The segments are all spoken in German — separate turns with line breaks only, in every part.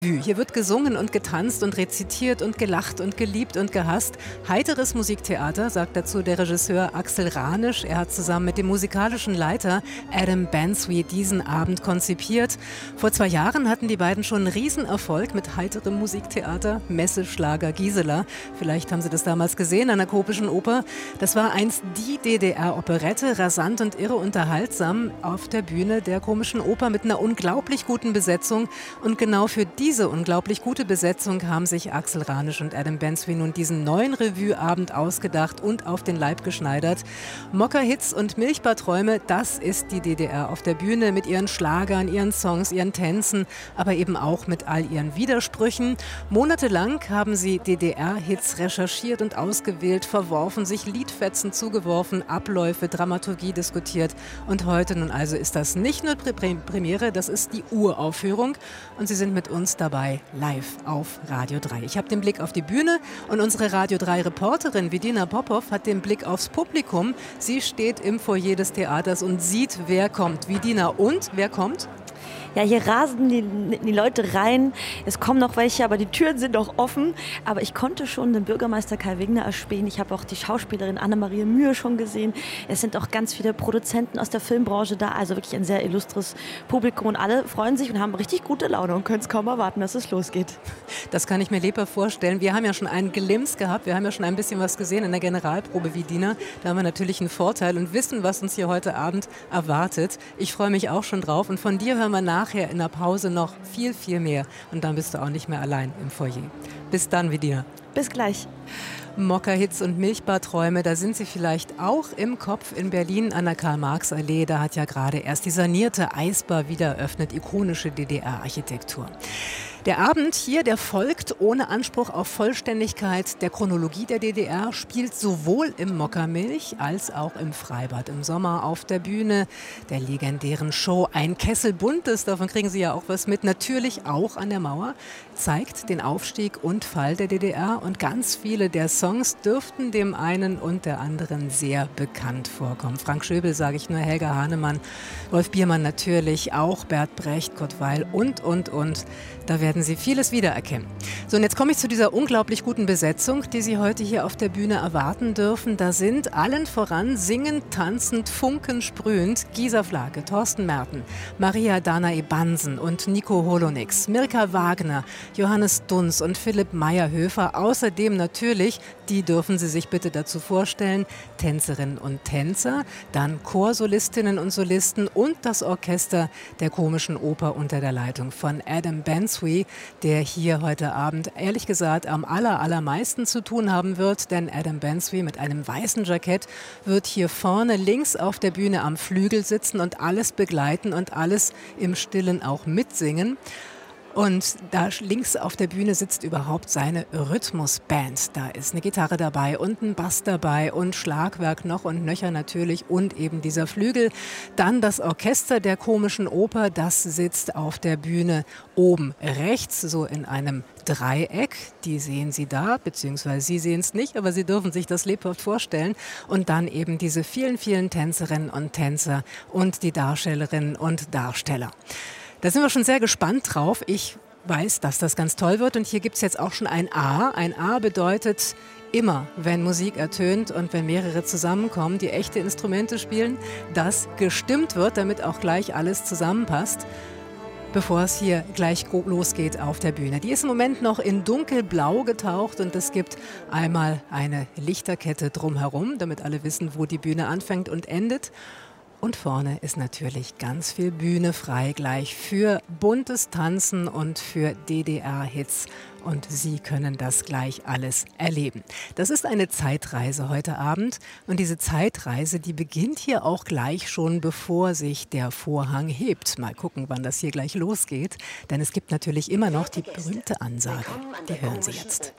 Hier wird gesungen und getanzt und rezitiert und gelacht und geliebt und gehasst. Heiteres Musiktheater, sagt dazu der Regisseur Axel Ranisch. Er hat zusammen mit dem musikalischen Leiter Adam Bansby diesen Abend konzipiert. Vor 2 Jahren hatten die beiden schon einen Riesenerfolg mit Heiterem Musiktheater, Messeschlager Gisela. Vielleicht haben Sie das damals gesehen an der Kopischen Oper. Das war einst die DDR-Operette, rasant und irre unterhaltsam auf der Bühne der Komischen Oper mit einer unglaublich guten Besetzung. Und genau für diese unglaublich gute Besetzung haben sich Axel Ranisch und Adam Bansby nun diesen neuen Revue-Abend ausgedacht und auf den Leib geschneidert. Mokka-Hits und Milchbarträume, das ist die DDR auf der Bühne mit ihren Schlagern, ihren Songs, ihren Tänzen, aber eben auch mit all ihren Widersprüchen. Monatelang haben sie DDR-Hits recherchiert und ausgewählt, verworfen, sich Liedfetzen zugeworfen, Abläufe, Dramaturgie diskutiert. Und heute nun also ist das nicht nur Premiere, das ist die Uraufführung. Und sie sind mit uns dabei live auf Radio 3. Ich habe den Blick auf die Bühne und unsere Radio 3 Reporterin Vidina Popov hat den Blick aufs Publikum. Sie steht im Foyer des Theaters und sieht, wer kommt. Vidina, und wer kommt?
Ja, hier rasen die Leute rein. Es kommen noch welche, aber die Türen sind noch offen. Aber ich konnte schon den Bürgermeister Kai Wegner erspähen. Ich habe auch die Schauspielerin Annemarie Mühe schon gesehen. Es sind auch ganz viele Produzenten aus der Filmbranche da. Also wirklich ein sehr illustres Publikum. Und alle freuen sich und haben richtig gute Laune und können es kaum erwarten, dass es losgeht.
Das kann ich mir lebhaft vorstellen. Wir haben ja schon einen Glimpse gehabt. Wir haben ja schon ein bisschen was gesehen in der Generalprobe Vidina. Da haben wir natürlich einen Vorteil und wissen, was uns hier heute Abend erwartet. Ich freue mich auch schon drauf. Und von dir hören wir nachher in der Pause noch viel, viel mehr. Und dann bist du auch nicht mehr allein im Foyer. Bis dann, Vidina.
Bis gleich.
Mokka-Hits und Milchbarträume, da sind Sie vielleicht auch im Kopf in Berlin an der Karl-Marx-Allee. Da hat ja gerade erst die sanierte Eisbar wieder eröffnet, ikonische DDR-Architektur. Der Abend hier, der folgt ohne Anspruch auf Vollständigkeit der Chronologie der DDR, spielt sowohl im Mokka-Milch als auch im Freibad im Sommer auf der Bühne der legendären Show Ein Kessel Buntes, davon kriegen Sie ja auch was mit, natürlich auch an der Mauer, zeigt den Aufstieg und Fall der DDR und ganz viele der Songs dürften dem einen und der anderen sehr bekannt vorkommen. Frank Schöbel, sage ich nur, Helga Hahnemann, Wolf Biermann natürlich, auch Bert Brecht, Kurt Weill und. Da werden Sie vieles wiedererkennen. So, und jetzt komme ich zu dieser unglaublich guten Besetzung, die Sie heute hier auf der Bühne erwarten dürfen. Da sind allen voran singend, tanzend, funkensprühend Gisa Flake, Thorsten Merten, Maria Danae Bansen und Nico Holonix, Mirka Wagner, Johannes Dunz und Philipp Meyerhöfer. Außerdem natürlich, die dürfen Sie sich bitte dazu vorstellen, Tänzerinnen und Tänzer, dann Chorsolistinnen und Solisten und das Orchester der Komischen Oper unter der Leitung von Adam Bansby, der hier heute Abend ehrlich gesagt am allermeisten zu tun haben wird, denn Adam Bansby mit einem weißen Jackett wird hier vorne links auf der Bühne am Flügel sitzen und alles begleiten und alles im Stillen auch mitsingen. Und da links auf der Bühne sitzt überhaupt seine Rhythmusband. Da ist eine Gitarre dabei und ein Bass dabei und Schlagwerk noch und nöcher natürlich und eben dieser Flügel. Dann das Orchester der Komischen Oper, das sitzt auf der Bühne oben rechts, so in einem Dreieck. Die sehen Sie da, beziehungsweise Sie sehen es nicht, aber Sie dürfen sich das lebhaft vorstellen. Und dann eben diese vielen, vielen Tänzerinnen und Tänzer und die Darstellerinnen und Darsteller. Da sind wir schon sehr gespannt drauf. Ich weiß, dass das ganz toll wird und hier gibt es jetzt auch schon ein A. Ein A bedeutet immer, wenn Musik ertönt und wenn mehrere zusammenkommen, die echte Instrumente spielen, dass gestimmt wird, damit auch gleich alles zusammenpasst, bevor es hier gleich losgeht auf der Bühne. Die ist im Moment noch in dunkelblau getaucht und es gibt einmal eine Lichterkette drumherum, damit alle wissen, wo die Bühne anfängt und endet. Und vorne ist natürlich ganz viel Bühne frei gleich für buntes Tanzen und für DDR-Hits. Und Sie können das gleich alles erleben. Das ist eine Zeitreise heute Abend. Und diese Zeitreise, die beginnt hier auch gleich schon, bevor sich der Vorhang hebt. Mal gucken, wann das hier gleich losgeht. Denn es gibt natürlich immer noch die berühmte Ansage. Die hören Sie jetzt.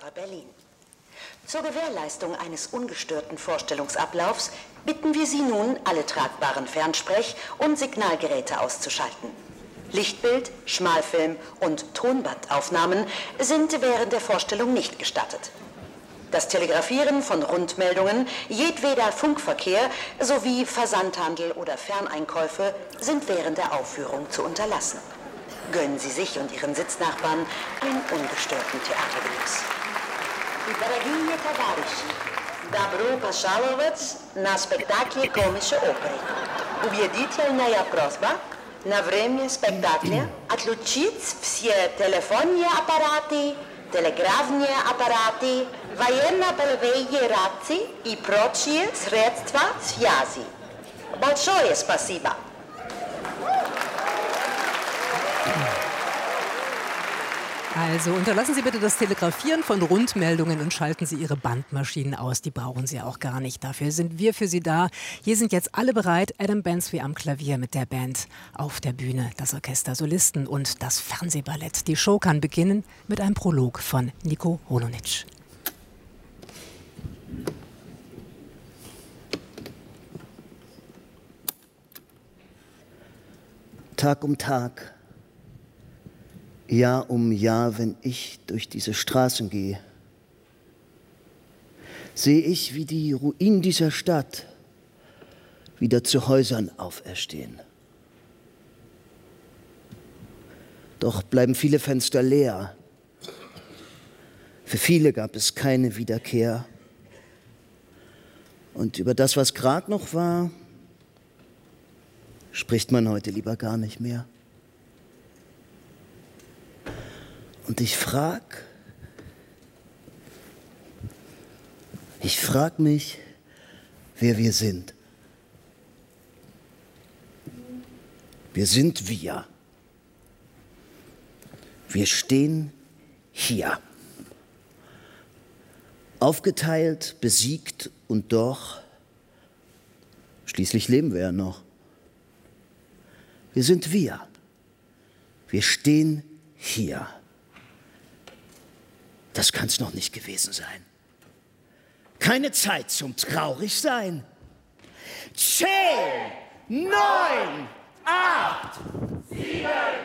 Zur Gewährleistung eines ungestörten Vorstellungsablaufs bitten wir Sie nun, alle tragbaren Fernsprech- und Signalgeräte auszuschalten. Lichtbild, Schmalfilm und Tonbandaufnahmen sind während der Vorstellung nicht gestattet. Das Telegrafieren von Rundmeldungen, jedweder Funkverkehr sowie Versandhandel oder Ferneinkäufe sind während der Aufführung zu unterlassen. gönnen Sie sich und Ihren Sitznachbarn einen ungestörten Theatergenuss. Дорогие товарищи, добро пожаловать на спектакль комischen оперы. Убедительная просьба на время спектакля отключить все телефонные аппараты, телеграфные аппараты, военно-полевые рации и прочие средства связи. Большое спасибо.
Also unterlassen Sie bitte das Telegrafieren von Rundmeldungen und schalten Sie Ihre Bandmaschinen aus. Die brauchen Sie auch gar nicht. Dafür sind wir für Sie da. Hier sind jetzt alle bereit. Adam Bansby am Klavier mit der Band. Auf der Bühne das Orchester, Solisten und das Fernsehballett. Die Show kann beginnen mit einem Prolog von Niko Hononic.
Tag um Tag, Jahr um Jahr, wenn ich durch diese Straßen gehe, sehe ich, wie die Ruinen dieser Stadt wieder zu Häusern auferstehen. Doch bleiben viele Fenster leer. Für viele gab es keine Wiederkehr. Und über das, was gerade noch war, spricht man heute lieber gar nicht mehr. Und ich frag mich, wer wir sind. Wir sind wir. Wir stehen hier. Aufgeteilt, besiegt und doch, schließlich leben wir ja noch. Wir sind wir. Wir stehen hier. Das kann's noch nicht gewesen sein. Keine Zeit zum Traurigsein. 10, 9, 8, 7,